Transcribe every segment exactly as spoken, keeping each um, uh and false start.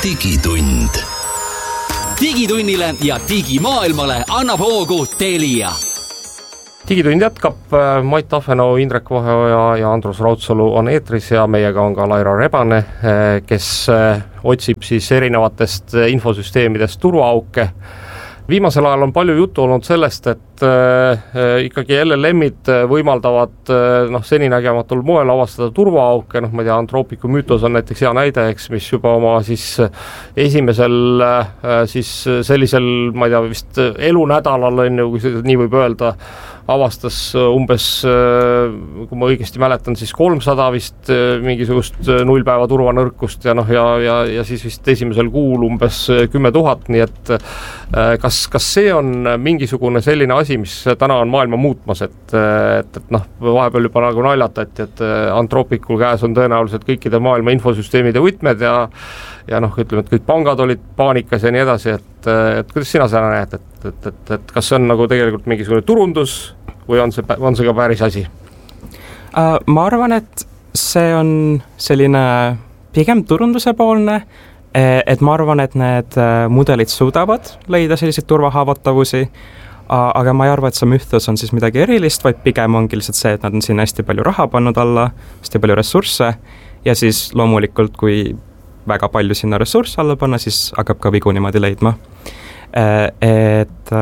digitund. Digitunnile ja digimaailmale annab hoogu Telia. Digitund jätkab, Mait Tafenau, Indrek Vaheoja ja Andrus Raudsalu on eetris ja meiega on ka Laira Rebane, kes otsib siis erinevatest infosüsteemidest turvaauke. Viimasel ajal on palju juttu olnud sellest, et äh, ikkagi L L M-id võimaldavad äh, noh, seninägematul moel avastada turvaauke, noh ma ei tea, Anthropicu Mythos on näiteks hea näide, eks, mis juba oma siis esimesel äh, siis sellisel, ma ei tea, vist elunädalal on ju, kui nii võib öelda, avastas umbes, kui ma õigesti mäletan, siis kolmsada vist mingisugust nullpäeva turvanõrkust ja noh, ja, ja, ja siis vist esimesel kuul umbes kümme tuhat, nii et kas, kas see on mingisugune selline asi, mis täna on maailma muutmas, et, et, et noh, vahepeal juba nagu naljatati, et Anthropicul käes on tõenäoliselt kõikide maailma infosüsteemide võtmed ja ja noh, ütleme, et kõik pangad olid paanikas ja nii edasi, et, et kuidas sina seda näed, et, et, et, et kas see on nagu tegelikult mingisugune turundus või on see, on see ka päris asi? Uh, ma arvan, et see on selline pigem turunduse poolne, et ma arvan, et need mudelid suudavad leida selliseid turvahaavatavavusi, aga ma ei arva, et see Mythos on siis midagi erilist, vaid pigem ongi lihtsalt see, et nad on siin hästi palju raha pannud alla, hästi palju ressursse ja siis loomulikult, kui väga palju sinna ressursse alla panna, siis hakkab ka vigu niimoodi leidma. Et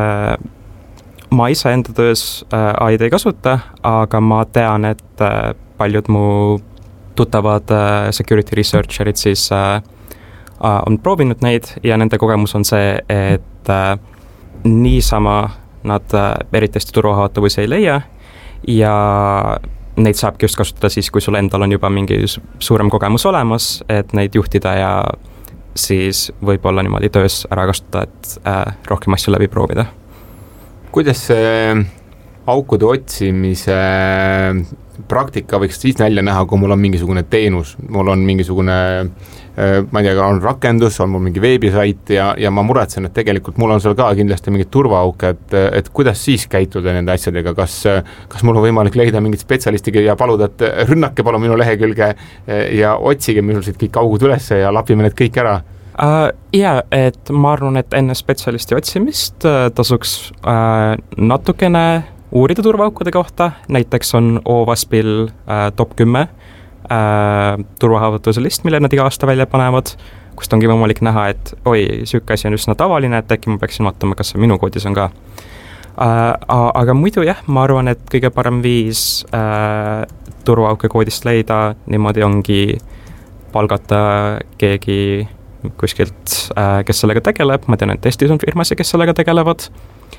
ma ise enda töös A I D ei kasuta, aga ma tean, et paljud mu tuttavad security researcherid siis on proovinud neid ja nende kogemus on see, et niisama nad eriti hästi turvahaavatavavusi ei leia ja neid saabki just kasutada siis, kui sul endal on juba mingi suurem kogemus olemas, et neid juhtida ja siis võib-olla niimoodi töös ära kasutada, et äh, rohkem asju läbi proovida. Kuidas see aukude otsimise praktika võiks siis välja näha, kui mul on mingisugune teenus, mul on mingisugune, ma ei tea, on rakendus, on mul mingi veebisait ja, ja ma muretsen, et tegelikult mul on seal ka kindlasti mingid turvaauke, et, et kuidas siis käituda nende asjadega, kas, kas mul on võimalik leida mingit spetsialistiga ja paluda, et rünnake palun minu lehekülge ja otsige minul siit kõik augud üles ja lapime need kõik ära? Uh, ja, et ma arvan, et enne spetsialisti otsimist uh, tasuks uh, natukene uurida turvaaukude kohta, näiteks on OWASP-il äh, top kümme äh, turvahaavatavuse list, mille nad iga aasta välja panevad, kust ongi võimalik näha, et oi, süüke asi on üsna tavaline, et äkki ma peaksin vaatama, kas see minu koodis on ka. Äh, aga muidu jah, ma arvan, et kõige parem viis äh, turvaauke koodist leida, niimoodi ongi palgata keegi kuskilt, äh, kes sellega tegeleb, ma tean, et Eestis on firmasid, kes sellega tegelevad,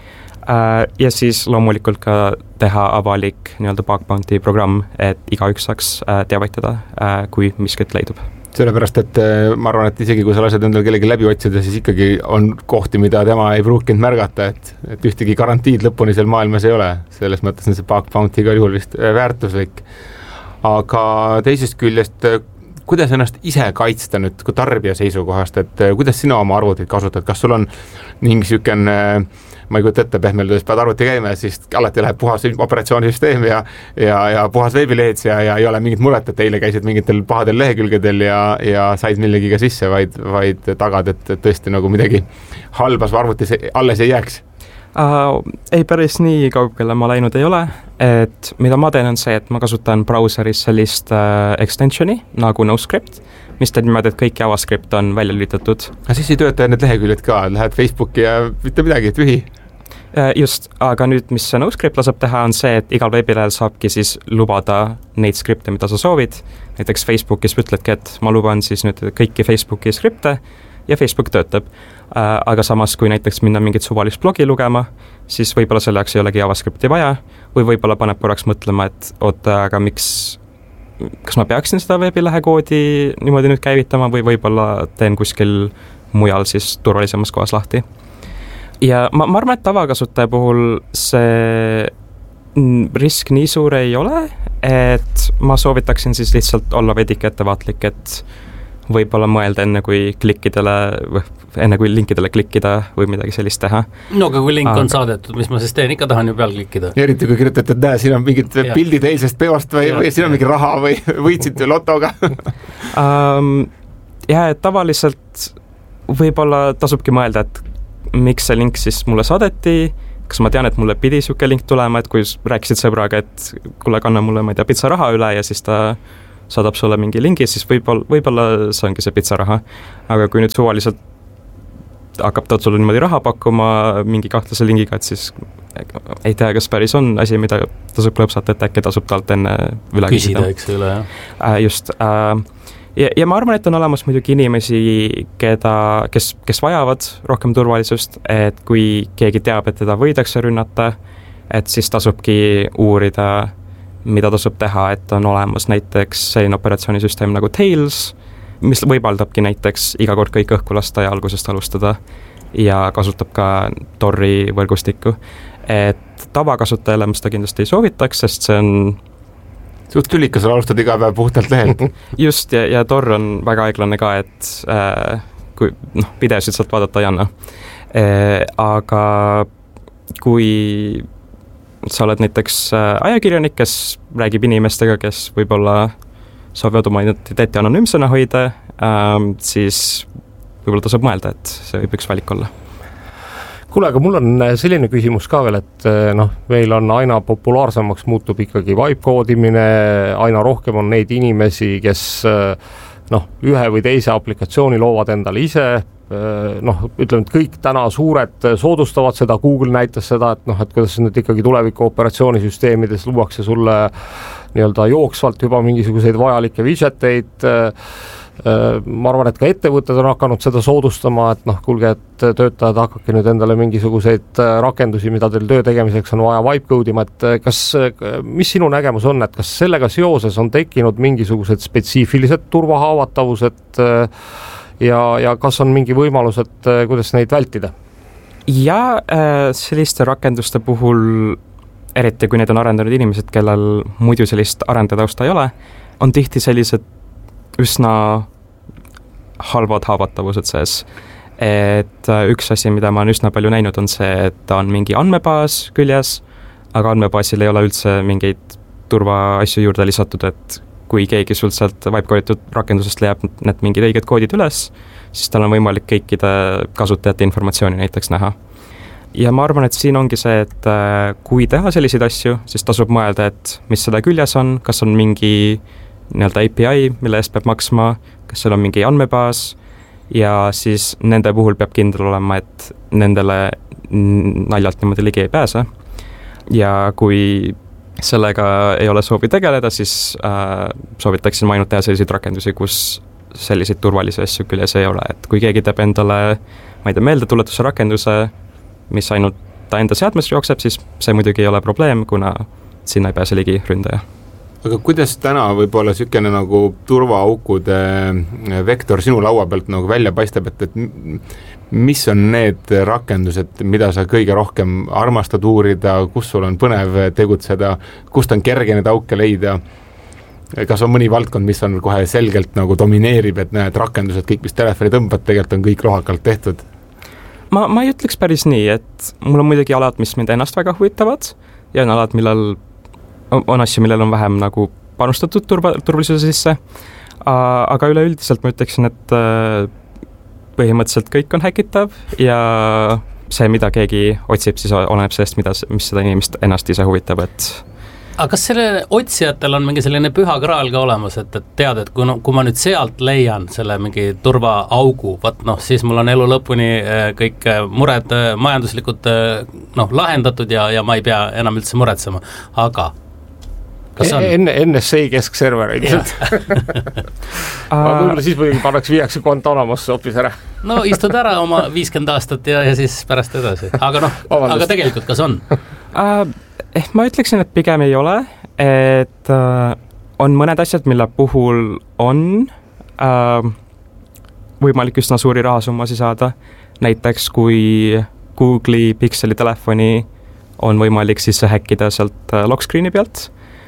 ja siis loomulikult ka teha avalik nii-öelda bug bounty programm, et igaüks saaks teavitada, kui miskit leidub. Sellepärast, et ma arvan, et isegi kui sa lased endal kellegi läbi otsida, siis ikkagi on kohti, mida tema ei pruukinud märgata, et, et ühtegi garantiid lõpuni seal maailmas ei ole. Selles mõttes on see bug bounty igal juhul vist väärtuslik. Aga teisest küljest, kuidas ennast ise kaitsta nüüd kui tarbija seisukohast, et kuidas sina oma arvutit kasutad, kas sul on mingi sükene, ma ei kujuta ette, pehmeldades pead arvuti käima, siis alati läheb puhas operatsioonisüsteem ja, ja, ja puhas veebileeds ja, ja ei ole mingit muret, et eile käisid mingitel pahadel lehekülgedel ja, ja said millegiga sisse, vaid, vaid tagad, et tõesti nagu midagi halbas arvutis alles ei jääks. Uh, ei päris nii kaugele ma läinud ei ole, et mida ma teen on see, et ma kasutan brauseris sellist uh, extensioni nagu NoScript, mis teeb niimoodi, et kõik JavaScript on välja lülitatud. Aga siis ei tööta need leheküljed ka, lähed Facebooki ja mitte midagi, tühi? Uh, just, aga nüüd, mis see NoScript lasab teha, on see, et igal veebilehel saabki siis lubada neid skripte, mida sa soovid. Näiteks Facebookis ütledki, et ma luban siis nüüd kõiki Facebooki skripte ja Facebook töötab. Uh, aga samas, kui näiteks minna mingit suvalist blogi lugema, siis võib-olla selle jaoks ei olegi JavaScripti vaja või võib-olla paneb korraks mõtlema, et oota, aga miks, kas ma peaksin seda veebilehe koodi niimoodi nüüd käivitama või võib-olla teen kuskil mujal siis turvalisemas kohas lahti. Ja ma, ma arvan, et tavakasutaja puhul see risk nii suur ei ole, et ma soovitaksin siis lihtsalt olla vedike ettevaatlik, et võib-olla mõelda enne kui klikkidele, enne kui linkidele klikkida või midagi sellist teha. No aga kui link aga... on saadetud, mis ma siis teen, ikka tahan ju peal klikkida. Eriti kui kirjutate, et näe, siin on mingid ja. pildid eilsest peost või, või siin on mingi raha või võitsid lotoga. um, ja, et tavaliselt võib-olla tasubki mõelda, et miks see link siis mulle saadeti, kas ma tean, et mulle pidi siuke link tulema, et kui rääkisid sõbraga, et kuule, kanna mulle, ma ei tea, pitsaraha üle ja siis ta saadab sulle mingi lingi, siis võib-olla, võib-olla see ongi see pitsaraha. Aga kui nüüd suvaliselt hakkab ta sulle niimoodi raha pakkuma mingi kahtlase lingiga, et siis ei tea, kas päris on asi, mida tasub klõpsata, et äkki tasub talt enne üle küsida. Küsida, eks üle, jah. Äh, just. Äh, ja, ja ma arvan, et on olemas muidugi inimesi, keda, kes, kes vajavad rohkem turvalisust, et kui keegi teab, et teda võidakse rünnata, et siis tasubki uurida, mida tasub teha, et on olemas näiteks selline operatsioonisüsteem nagu Tails, mis võimaldabki näiteks iga kord kõik õhku lasta ja algusest alustada ja kasutab ka Tori võrgustikku. Et tavakasutajale ma seda kindlasti ei soovitaks, sest see on suht tülikas alustad iga päev puhtalt lehelt. Just, ja, ja Tor on väga aeglane ka, et äh, kui noh, videosid sealt vaadata ei anna. Äh, aga kui sa oled näiteks äh, ajakirjanik, kes räägib inimestega, kes võib-olla soovivad oma identiteeti anonüümsena hoida, äh, siis võib-olla tasub mõelda, et see võib üks valik olla. Kuule, aga mul on selline küsimus ka veel, et noh, meil on aina populaarsemaks muutub ikkagi vibe-koodimine, aina rohkem on neid inimesi, kes noh, ühe või teise aplikatsiooni loovad endale ise, noh, ütleme, et kõik täna suured soodustavad seda, Google näitas seda, et noh, et kuidas nüüd ikkagi tuleviku operatsioonisüsteemides luuakse sulle nii-öelda jooksvalt juba mingisuguseid vajalikke widgeteid. Ma arvan, et ka ettevõtted on hakanud seda soodustama, et noh, kuulge, et töötajad hakake nüüd endale mingisuguseid rakendusi, mida teil töö tegemiseks on vaja vibe-codima, et kas, mis sinu nägemus on, et kas sellega seoses on tekkinud mingisugused spetsiifilised turvahaavatavused ja, ja kas on mingi võimalus, et kuidas neid vältida? Ja selliste rakenduste puhul, eriti kui need on arendanud inimesed, kellel muidu sellist arendajatausta ei ole, on tihti sellised üsna halvad haavatavused sees. Et üks asi, mida ma olen üsna palju näinud, on see, et ta on mingi andmebaas küljes, aga andmebaasil ei ole üldse mingeid turvaasju juurde lisatud, et kui keegi sul sealt vibe-kooditud rakendusest leiab need mingid õiged koodid üles, siis tal on võimalik kõikide kasutajate informatsiooni näiteks näha. Ja ma arvan, et siin ongi see, et kui teha selliseid asju, siis tasub mõelda, et mis seda küljes on, kas on mingi nii-öelda A P I, mille eest peab maksma, kas seal on mingi andmebaas ja siis nende puhul peab kindel olema, et nendele naljalt niimoodi ligi ei pääse. Ja kui sellega ei ole soovi tegeleda, siis äh, soovitaksin ma ainult teha selliseid rakendusi, kus selliseid turvalisi asju küljes ei ole. Et kui keegi teeb endale, ma ei tea, meeldetuletuse rakenduse, mis ainult ta enda seadmes jookseb, siis see muidugi ei ole probleem, kuna sinna ei pääse ligi ründaja. Aga kuidas täna võib-olla sükene nagu turvaaukude vektor sinu laua pealt nagu välja paistab, et, et mis on need rakendused, mida sa kõige rohkem armastad uurida, kus sul on põnev tegutseda, kust on kerge need auke leida? Kas on mõni valdkond, mis on kohe selgelt nagu domineerib, et need rakendused, kõik, mis telefoni tõmbad, tegelikult on kõik lohakalt tehtud? Ma, ma ei ütleks päris nii, et mul on muidugi alad, mis mind ennast väga huvitavad ja on alad, millel on asju, millel on vähem nagu panustatud turva, turvalisuse sisse, aga üleüldiselt ma ütleksin, et põhimõtteliselt kõik on häkitav ja see, mida keegi otsib, siis oleneb sellest, mida, mis seda inimest ennast ise huvitab, et aga kas selle otsijatel on mingi selline püha kraal ka olemas, et, et tead, et kui, no, kui ma nüüd sealt leian selle mingi turvaaugu, vaat noh, siis mul on elu lõpuni kõik mured majanduslikud noh, lahendatud ja, ja ma ei pea enam üldse muretsema, aga enne N S A keskservereid. Võib-olla siis muidugi pannakse viiakse Guantanamosse hoopis ära. No istud ära oma viiskümmend aastat ja, ja siis pärast edasi. Aga noh, aga tegelikult kas on? Uh, eh, ma ütleksin, et pigem ei ole, et uh, on mõned asjad, mille puhul on uh, võimalik üsna suuri rahasummasid saada. Näiteks kui Google'i Pixeli telefoni on võimalik siis häkkida sealt uh, lock screen'i pealt,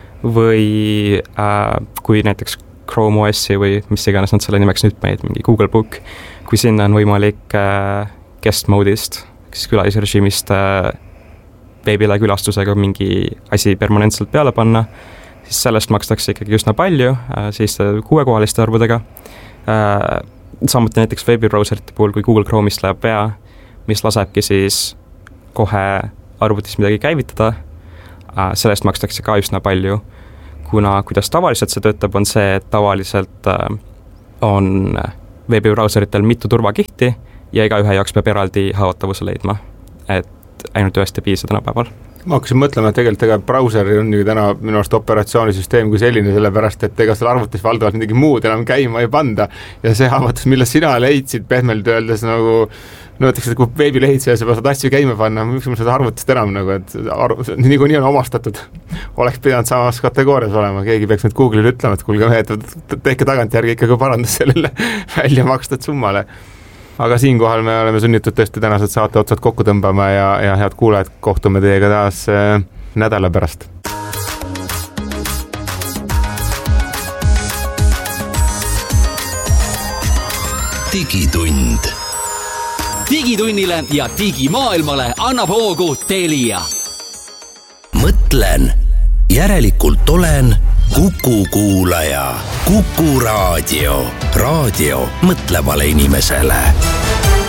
või äh, kui näiteks Chrome O S-i või mis iganes nad selle nimeks nüüd panid, mingi Google Book, kui sinna on võimalik äh, guest mode'ist, siis külalisrežiimist äh, veebile külastusega mingi asi permanentselt peale panna, siis sellest makstakse ikkagi üsna palju, äh, siis kuuekohaliste arvudega. Äh, samuti näiteks veebibrauserite puhul, kui Google Chrome'ist läheb vea, mis lasebki siis kohe arvutis midagi käivitada, sellest makstakse ka üsna palju, kuna kuidas tavaliselt see töötab, on see, et tavaliselt on veebibrauseritel mitu turvakihti ja iga ühe jaoks peab eraldi haavatavuse leidma, et ainult ühest ei piisa tänapäeval. Ma hakkasin mõtlema, et tegelikult ega brauseri on ju täna minu arust operatsioonisüsteem kui selline, sellepärast, et ega seal arvutis valdavalt midagi muud enam käima ei panda ja see haavatus, mille sina leidsid pehmelt öeldes nagu no võtaks, et kui veebilehitseja sa saad asju käima panna, miks ma seda arvutist enam nagu, et arv, nii kui nii on omastatud, oleks pidanud samas kategoorias olema, keegi peaks nüüd Google'ile ütlema, et kuulge mehed, tehke tagantjärgi ikkagi parandas sellele välja makstud summale. Aga siinkohal me oleme sunnitud tõesti tänased saate otsad kokku tõmbama ja, ja head kuulajad, kohtume teiega taas äh, nädala pärast. digitund. digitunnile ja digimaailmale annab hoogu Telia. Mõtlen, järelikult olen Kuku kuulaja. Kuku raadio. Raadio mõtlevale inimesele.